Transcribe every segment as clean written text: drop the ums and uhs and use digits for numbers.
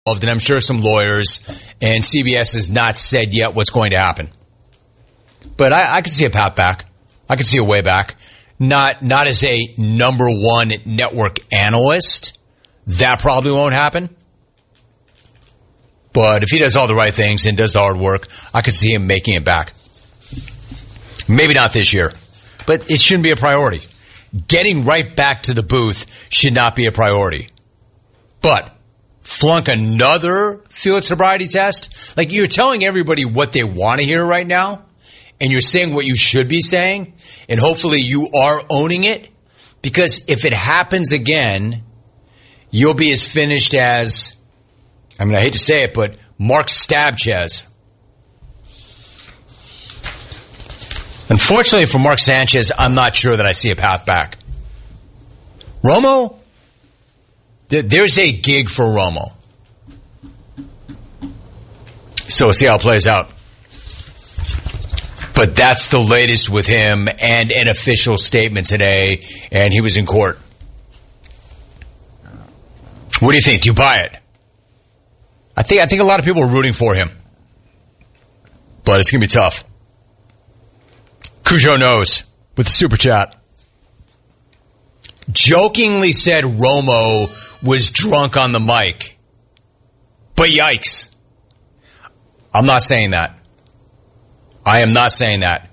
involved, and I'm sure some lawyers, and CBS has not said yet what's going to happen. But I could see a path back. I could see a way back. Not as a number one network analyst. That probably won't happen. But if he does all the right things and does the hard work, I could see him making it back. Maybe not this year, but it shouldn't be a priority. Getting right back to the booth should not be a priority. But flunk another field sobriety test? Like, you're telling everybody what they want to hear right now, and you're saying what you should be saying, and hopefully you are owning it, because if it happens again, you'll be as finished as, I hate to say it, but Mark Stabchez. Unfortunately for Mark Sanchez, I'm not sure that I see a path back. Romo? There's a gig for Romo. So we'll see how it plays out. But that's the latest with him and an official statement today, and he was in court. What do you think? Do you buy it? I think a lot of people are rooting for him. But it's going to be tough. Cujo knows with the super chat. Jokingly said Romo was drunk on the mic. But yikes. I'm not saying that. I am not saying that.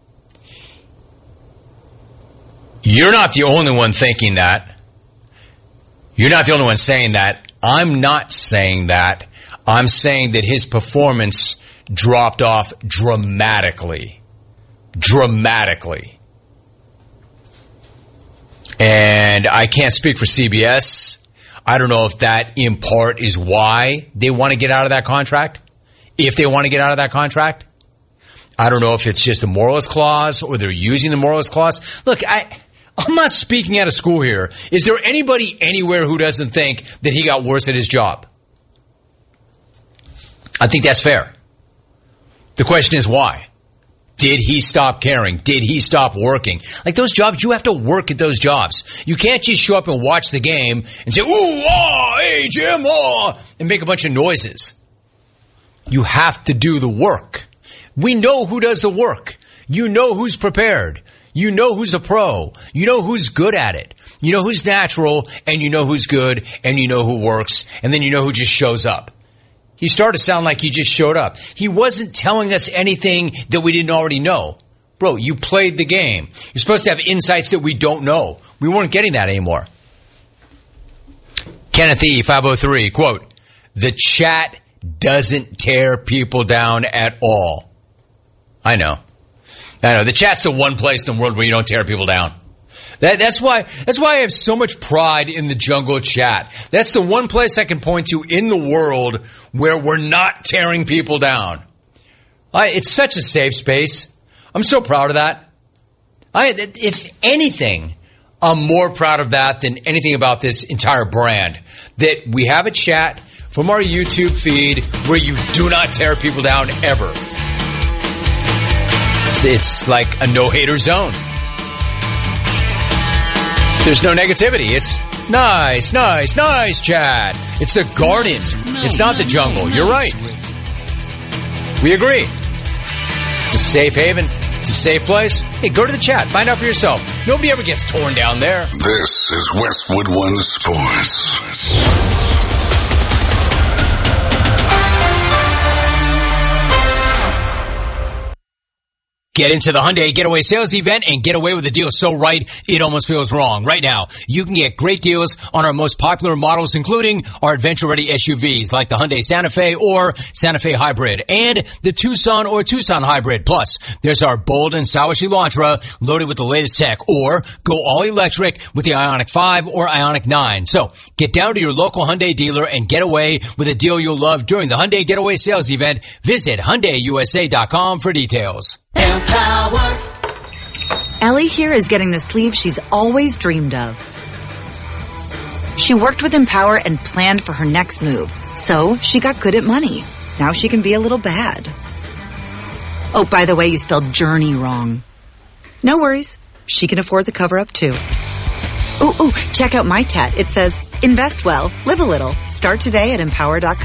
You're not the only one thinking that. You're not the only one saying that. I'm not saying that. I'm saying that his performance dropped off dramatically. Dramatically. And I can't speak for CBS. I don't know if that, in part, is why they want to get out of that contract. If they want to get out of that contract. I don't know if it's just a moralist clause or they're using the moralist clause. Look, I'm not speaking out of school here. Is there anybody anywhere who doesn't think that he got worse at his job? I think that's fair. The question is why? Did he stop caring? Did he stop working? Like, those jobs, you have to work at those jobs. You can't just show up and watch the game and say, ooh, ah, hey, Jim, ah, and make a bunch of noises. You have to do the work. We know who does the work. You know who's prepared. You know who's a pro. You know who's good at it. You know who's natural, and you know who's good, and you know who works, and then you know who just shows up. He started to sound like he just showed up. He wasn't telling us anything that we didn't already know. Bro, you played the game. You're supposed to have insights that we don't know. We weren't getting that anymore. Kenneth E. 503, quote, the chat doesn't tear people down at all. I know. The chat's the one place in the world where you don't tear people down. That's why I have so much pride in the Jungle chat. That's the one place I can point to in the world where we're not tearing people down. It's such a safe space. I'm so proud of that. If anything, I'm more proud of that than anything about this entire brand. That we have a chat from our YouTube feed where you do not tear people down ever. It's like a no-hater zone. There's no negativity. It's nice, chat. It's the garden. It's not the jungle. You're right. We agree. It's a safe haven. It's a safe place. Hey, go to the chat. Find out for yourself. Nobody ever gets torn down there. This is Westwood One Sports. Get into the Hyundai Getaway Sales Event and get away with a deal so right, it almost feels wrong. Right now, you can get great deals on our most popular models, including our adventure-ready SUVs like the Hyundai Santa Fe or Santa Fe Hybrid and the Tucson or Tucson Hybrid. Plus, there's our bold and stylish Elantra loaded with the latest tech, or go all-electric with the Ioniq 5 or Ioniq 9. So, get down to your local Hyundai dealer and get away with a deal you'll love during the Hyundai Getaway Sales Event. Visit HyundaiUSA.com for details. Empower. Ellie here is getting the sleeve she's always dreamed of. She worked with Empower and planned for her next move, so she got good at money. Now she can be a little bad. Oh, by the way, you spelled journey wrong. No worries. She can afford the cover-up, too. Ooh, check out my tat. It says, invest well, live a little. Start today at Empower.com.